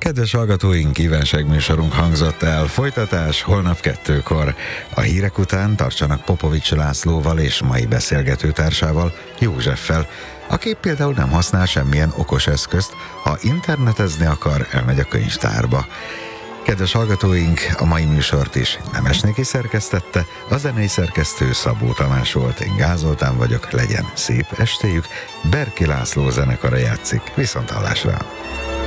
Kedves hallgatóink, kívánságműsorunk hangzott el. Folytatás holnap 2-kor. A hírek után tartsanak Popovics Lászlóval és mai beszélgetőtársával, Józseffel, aki például nem használ semmilyen okos eszközt, ha internetezni akar, elmegy a könyvtárba. Kedves hallgatóink, a mai műsort is Nemesnéki szerkesztette, a zenei szerkesztő Szabó Tamás volt, én Gál Zoltán vagyok, legyen szép estéjük, Berki László zenekara játszik, viszonthallásra!